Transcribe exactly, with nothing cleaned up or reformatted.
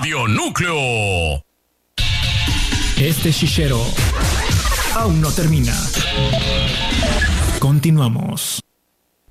Radio Núcleo. Este chichero aún no termina. Continuamos.